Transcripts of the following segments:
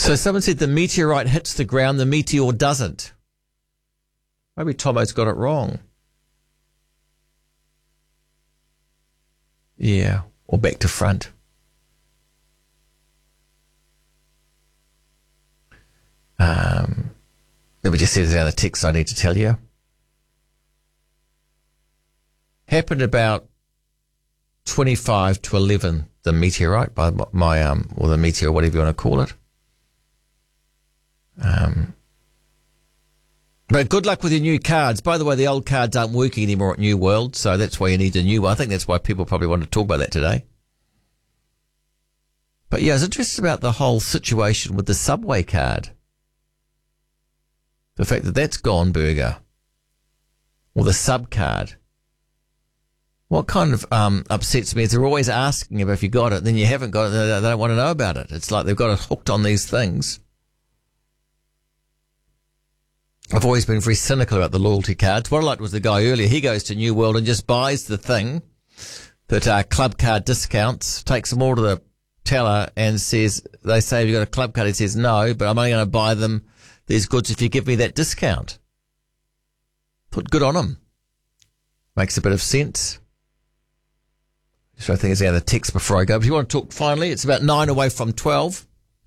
So someone said the meteorite hits the ground, the meteor doesn't. Maybe Tomo's got it wrong. Yeah, or back to front. Let me just see the other text I need to tell you. Happened about 25 to 11, the meteorite, by my, or the meteor, whatever you want to call it. But good luck with your new cards. By the way, the old cards aren't working anymore at New World, so that's why you need a new one. I think that's why people probably want to talk about that today. But yeah, I was interested about the whole situation with the Subway card. The fact that that's gone, Burger. Or the sub card. What kind of upsets me is they're always asking if you got it, then you haven't got it, they don't want to know about it. It's like they've got it hooked on these things. I've always been very cynical about the loyalty cards. What I liked was the guy earlier, he goes to New World and just buys the thing that club card discounts, takes them all to the teller and says, they say, have you got a club card? He says, no, but I'm only going to buy them, these goods, if you give me that discount. Put good on him. Makes a bit of sense. So I think it's the other text before I go. But if you want to talk finally, it's about 9 away from 12.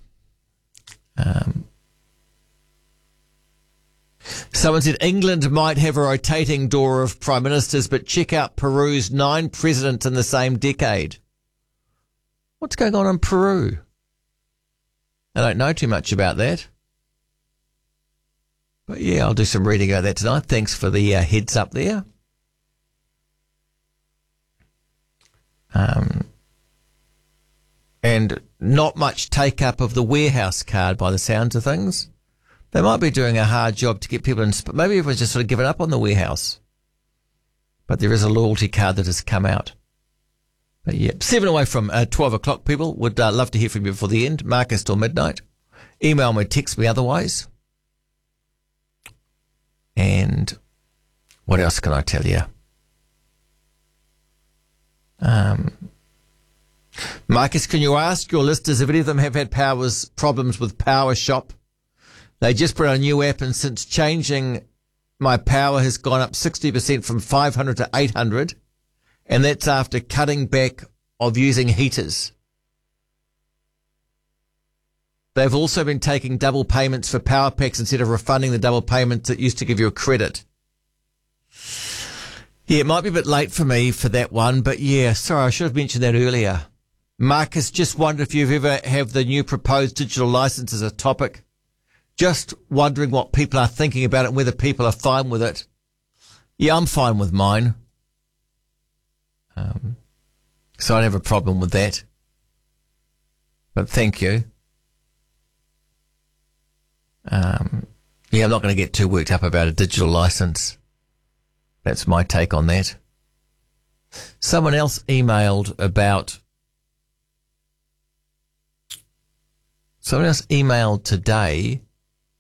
Someone said England might have a rotating door of prime ministers, but check out Peru's 9 presidents in the same decade. What's going on in Peru? I don't know too much about that. But yeah, I'll do some reading about that tonight. Thanks for the heads up there. And not much take-up of the warehouse card by the sounds of things. They might be doing a hard job to get people in. Maybe everyone's just sort of given up on the warehouse. But there is a loyalty card that has come out. But yeah, 7 away from 12 o'clock, people. Would love to hear from you before the end. Marcus till midnight. Email me, text me otherwise. And what else can I tell you? Marcus, can you ask your listeners if any of them have had problems with Power Shop? They just put out a new app, and since changing, my power has gone up 60% from 500 to 800, and that's after cutting back of using heaters. They've also been taking double payments for power packs instead of refunding the double payments that used to give you a credit. Yeah, it might be a bit late for me for that one, but yeah, sorry, I should have mentioned that earlier. Marcus, just wondered if you've ever have the new proposed digital license as a topic. Just wondering what people are thinking about it and whether people are fine with it. Yeah, I'm fine with mine. So I don't have a problem with that. But thank you. Yeah, I'm not going to get too worked up about a digital license. That's my take on that. Someone else emailed today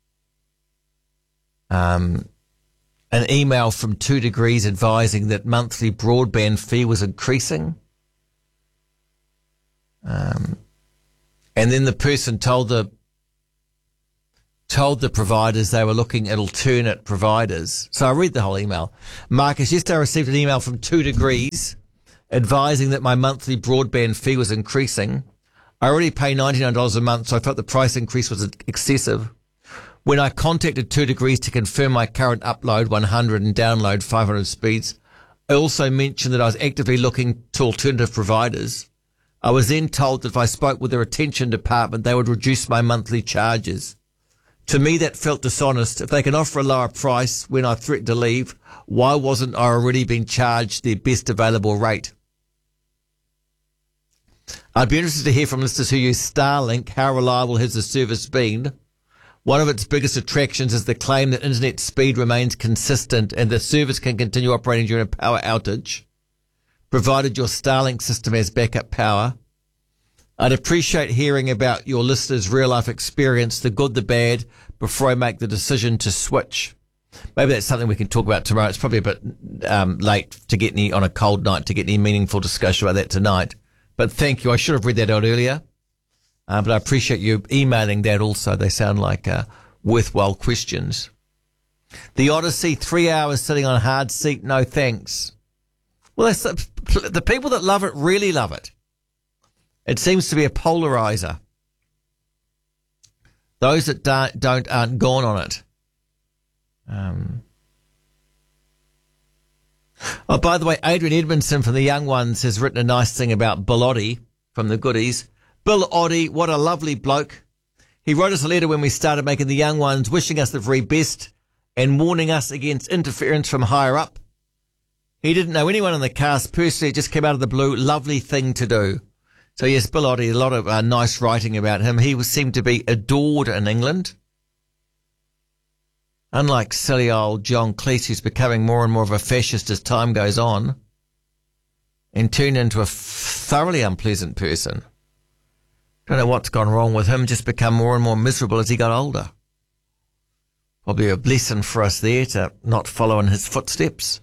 an email from 2 Degrees advising that monthly broadband fee was increasing. And then the person told the providers they were looking at alternate providers. So I read the whole email. Marcus, yesterday I received an email from 2 Degrees advising that my monthly broadband fee was increasing. I already pay $99 a month, so I felt the price increase was excessive. When I contacted 2 Degrees to confirm my current upload 100 and download 500 speeds, I also mentioned that I was actively looking to alternative providers. I was then told that if I spoke with the retention department, they would reduce my monthly charges. To me, that felt dishonest. If they can offer a lower price when I threatened to leave, why wasn't I already being charged their best available rate? I'd be interested to hear from listeners who use Starlink. How reliable has the service been? One of its biggest attractions is the claim that internet speed remains consistent and the service can continue operating during a power outage, provided your Starlink system has backup power. I'd appreciate hearing about your listeners' real-life experience, the good, the bad, before I make the decision to switch. Maybe that's something we can talk about tomorrow. It's probably a bit late to get on a cold night to get any meaningful discussion about that tonight. But thank you. I should have read that out earlier. But I appreciate you emailing that also. They sound like worthwhile questions. The Odyssey, 3 hours sitting on a hard seat, no thanks. Well, that's the people that love it really love it. It seems to be a polarizer. Those that aren't gone on it. Oh, by the way, Adrian Edmondson from the Young Ones has written a nice thing about Bill Oddie from the Goodies. Bill Oddie, what a lovely bloke. He wrote us a letter when we started making the Young Ones, wishing us the very best and warning us against interference from higher up. He didn't know anyone in the cast personally. It just came out of the blue. Lovely thing to do. So yes, Bill Oddie, a lot of nice writing about him. He seemed to be adored in England. Unlike silly old John Cleese, who's becoming more and more of a fascist as time goes on and turned into a thoroughly unpleasant person. Don't know what's gone wrong with him, just become more and more miserable as he got older. Probably a lesson for us there to not follow in his footsteps.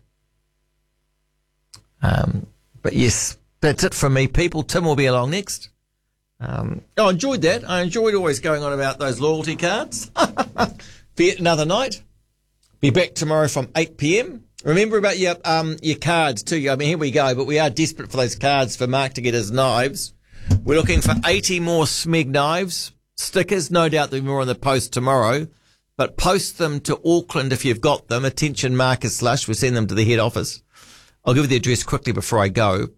But yes, that's it from me, people. Tim will be along next. I enjoyed that. I enjoyed always going on about those loyalty cards. For yet another night. Be back tomorrow from 8 p.m. Remember about your cards too. I mean, here we go, but we are desperate for those cards for Mark to get his knives. We're looking for 80 more Smeg knives, stickers. No doubt there'll be more on the post tomorrow, but post them to Auckland if you've got them. Attention Marcus Slush. We'll send them to the head office. I'll give you the address quickly before I go.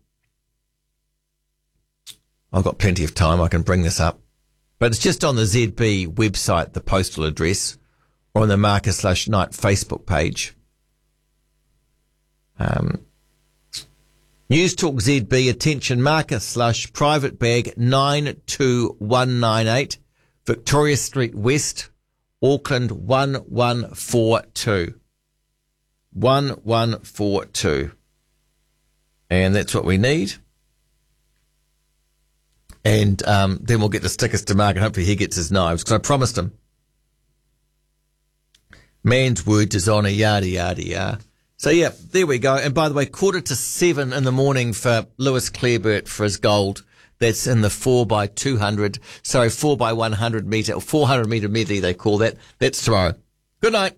I've got plenty of time. I can bring this up. But it's just on the ZB website, the postal address, or on the Marcus Slush Night Facebook page. News Talk ZB, attention Marcus Slush, private bag 92198, Victoria Street West, Auckland 1142. 1142. And that's what we need. And then we'll get the stickers to Mark and hopefully he gets his knives, because I promised him. Man's word is honour, yada, yada, yada. So, yeah, there we go. And by the way, 6:45 in the morning for Lewis Clareburt for his gold. That's in the 4x100 metre, or 400 metre medley they call that. That's tomorrow. Good night.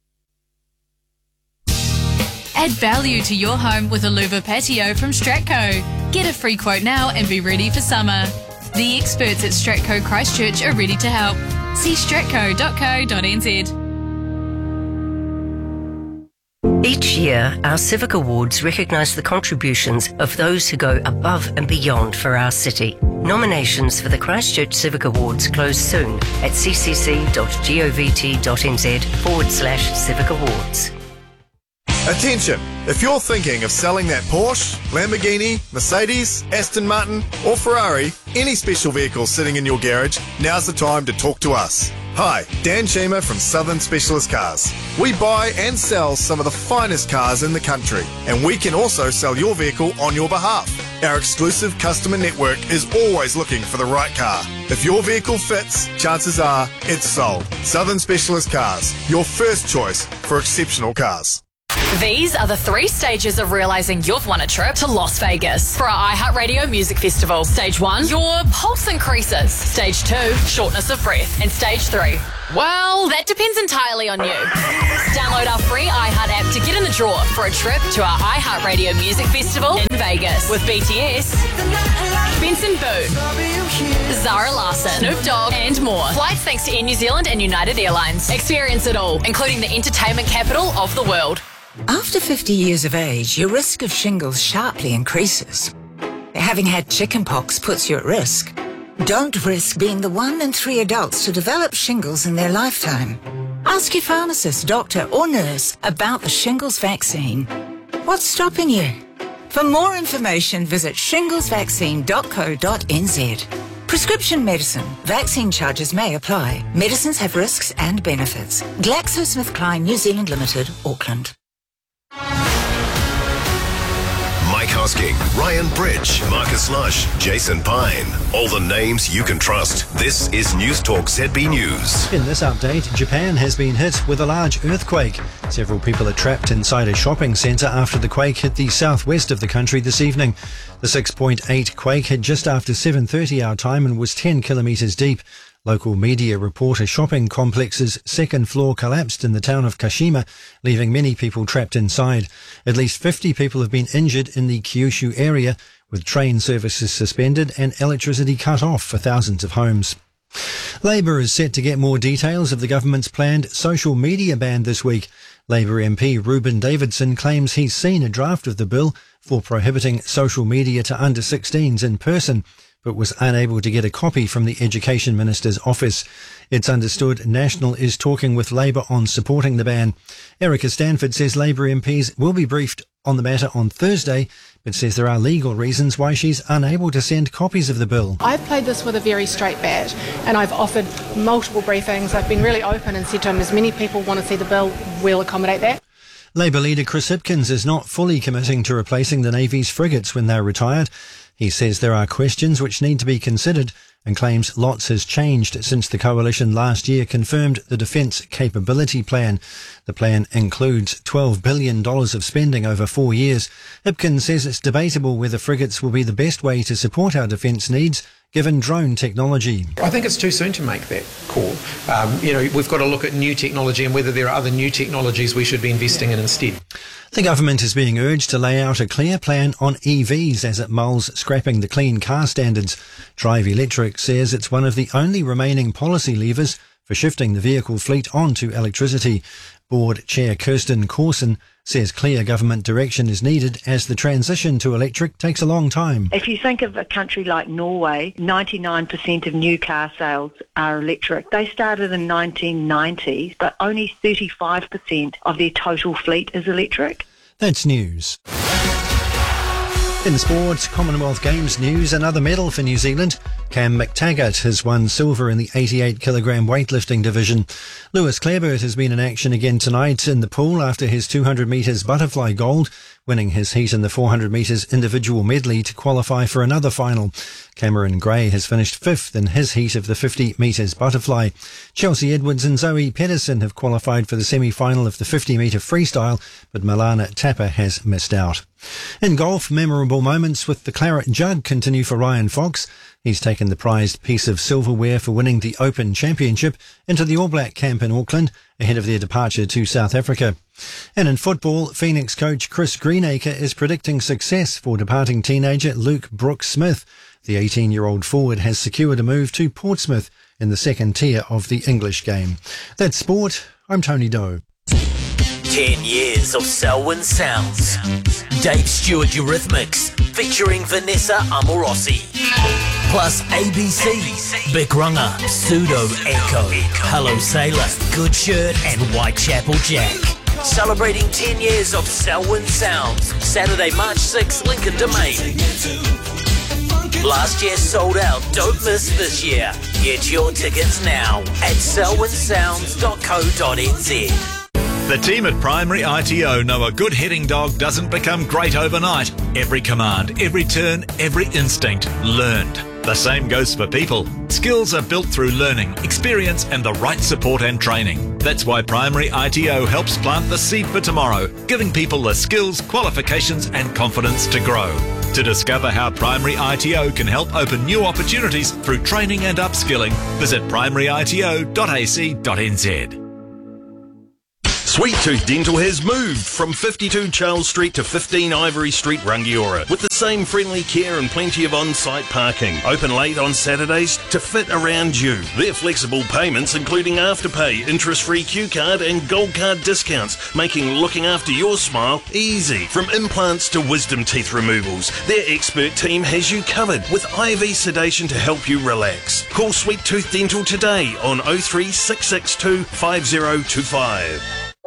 Add value to your home with a louver patio from Stratco. Get a free quote now and be ready for summer. The experts at Stratco Christchurch are ready to help. See stratco.co.nz. Each year, our Civic Awards recognise the contributions of those who go above and beyond for our city. Nominations for the Christchurch Civic Awards close soon at ccc.govt.nz/Civic Awards. Attention! If you're thinking of selling that Porsche, Lamborghini, Mercedes, Aston Martin or Ferrari, any special vehicle sitting in your garage, now's the time to talk to us. Hi, Dan Sheamer from Southern Specialist Cars. We buy and sell some of the finest cars in the country, and we can also sell your vehicle on your behalf. Our exclusive customer network is always looking for the right car. If your vehicle fits, chances are it's sold. Southern Specialist Cars, your first choice for exceptional cars. These are the 3 stages of realising you've won a trip to Las Vegas for our iHeartRadio Music Festival. Stage 1, your pulse increases. Stage 2, shortness of breath. And Stage 3, well, that depends entirely on you. Download our free iHeart app to get in the draw for a trip to our iHeartRadio Music Festival in Vegas with BTS, Benson Boone, Zara Larsson, Snoop Dogg, and more. Flights thanks to Air New Zealand and United Airlines. Experience it all, including the entertainment capital of the world. After 50 years of age, your risk of shingles sharply increases. Having had chickenpox puts you at risk. Don't risk being the 1 in 3 adults to develop shingles in their lifetime. Ask your pharmacist, doctor, or nurse about the shingles vaccine. What's stopping you? For more information, visit shinglesvaccine.co.nz. Prescription medicine. Vaccine charges may apply. Medicines have risks and benefits. GlaxoSmithKline New Zealand Limited, Auckland. Mike asking. Ryan Bridge, Marcus Lush, Jason Pine. All the names you can trust. This is News Talk ZB News. In this update, Japan has been hit with a large earthquake. Several people are trapped inside a shopping centre after the quake hit the southwest of the country this evening. The 6.8 quake hit just after 7:30 our time and was 10 kilometres deep. Local media report a shopping complex's second floor collapsed in the town of Kashima, leaving many people trapped inside. At least 50 people have been injured in the Kyushu area, with train services suspended and electricity cut off for thousands of homes. Labour is set to get more details of the government's planned social media ban this week. Labour MP Ruben Davidson claims he's seen a draft of the bill for prohibiting social media to under 16s in person, but was unable to get a copy from the Education Minister's office. It's understood National is talking with Labour on supporting the ban. Erica Stanford says Labour MPs will be briefed on the matter on Thursday, but says there are legal reasons why she's unable to send copies of the bill. I've played this with a very straight bat, and I've offered multiple briefings. I've been really open and said to them, as many people want to see the bill, we'll accommodate that. Labour leader Chris Hipkins is not fully committing to replacing the Navy's frigates when they're retired. He says there are questions which need to be considered and claims lots has changed since the coalition last year confirmed the Defence Capability Plan. The plan includes $12 billion of spending over 4 years. Hipkins says it's debatable whether frigates will be the best way to support our defence needs given drone technology. I think it's too soon to make that call. We've got to look at new technology and whether there are other new technologies we should be investing in instead. The government is being urged to lay out a clear plan on EVs as it mulls scrapping the clean car standards. Drive Electric says it's one of the only remaining policy levers for shifting the vehicle fleet onto electricity. Board Chair Kirsten Corson says clear government direction is needed as the transition to electric takes a long time. If you think of a country like Norway, 99% of new car sales are electric. They started in 1990, but only 35% of their total fleet is electric. That's news. In sports, Commonwealth Games news, another medal for New Zealand. Cam McTaggart has won silver in the 88-kilogram weightlifting division. Lewis Clareburt has been in action again tonight in the pool after his 200 metres butterfly gold, winning his heat in the 400 metres individual medley to qualify for another final. Cameron Gray has finished fifth in his heat of the 50 metres butterfly. Chelsea Edwards and Zoe Pedersen have qualified for the semi-final of the 50-metre freestyle, but Milana Tapper has missed out. In golf, memorable moments with the Claret Jug continue for Ryan Fox. He's taken the prized piece of silverware for winning the Open Championship into the All Black camp in Auckland ahead of their departure to South Africa. And in football, Phoenix coach Chris Greenacre is predicting success for departing teenager Luke Brooks-Smith. The 18-year-old forward has secured a move to Portsmouth in the second tier of the English game. That's sport. I'm Tony Doe. 10 years of Selwyn Sounds. Dave Stewart Eurythmics featuring Vanessa Amorosi. Plus ABC, Big Runner, Pseudo Echo, Hello Sailor, Good Shirt and Whitechapel Jack. Celebrating 10 years of Selwyn Sounds. Saturday, March 6th, Lincoln Domain. Last year sold out. Don't miss this year. Get your tickets now at selwynsounds.co.nz. The team at Primary ITO know a good heading dog doesn't become great overnight. Every command, every turn, every instinct learned. The same goes for people. Skills are built through learning, experience and the right support and training. That's why Primary ITO helps plant the seed for tomorrow, giving people the skills, qualifications and confidence to grow. To discover how Primary ITO can help open new opportunities through training and upskilling, visit primaryito.ac.nz. Sweet Tooth Dental has moved from 52 Charles Street to 15 Ivory Street, Rangiora, with the same friendly care and plenty of on-site parking. Open late on Saturdays to fit around you. Their flexible payments, including Afterpay, interest-free Q card and Gold Card discounts, making looking after your smile easy. From implants to wisdom teeth removals, their expert team has you covered with IV sedation to help you relax. Call Sweet Tooth Dental today on 03662 5025.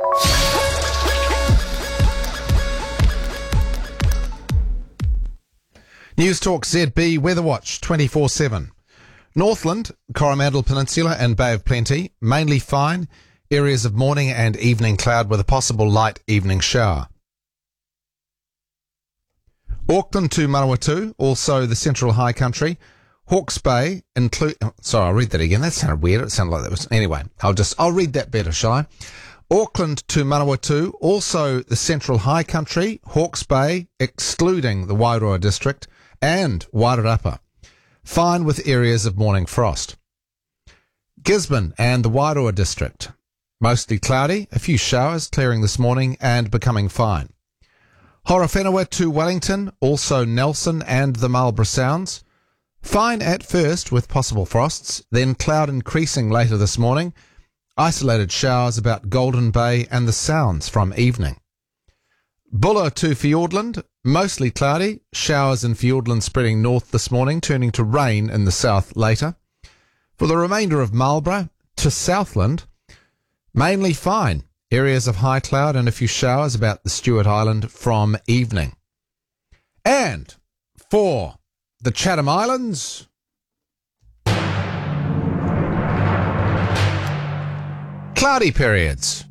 News Talk ZB Weather Watch 24/7. Northland, Coromandel Peninsula and Bay of Plenty, mainly fine. Areas of morning and evening cloud with a possible light evening shower. Auckland to Manawatu, also the Central High Country. Hawke's Bay, sorry, I'll read that again. That sounded weird. It sounded like that was... Anyway, I'll read that better, shall I? Auckland to Manawatu, also the Central High Country, Hawke's Bay, excluding the Wairoa district, and Wairarapa. Fine with areas of morning frost. Gisborne and the Wairoa district. Mostly cloudy, a few showers clearing this morning and becoming fine. Horowhenua to Wellington, also Nelson and the Marlborough Sounds. Fine at first with possible frosts, then cloud increasing later this morning. Isolated showers about Golden Bay and the Sounds from evening. Buller to Fiordland, mostly cloudy, showers in Fiordland spreading north this morning, turning to rain in the south later. For the remainder of Marlborough to Southland, mainly fine, areas of high cloud and a few showers about the Stewart Island from evening. And for the Chatham Islands, cloudy periods.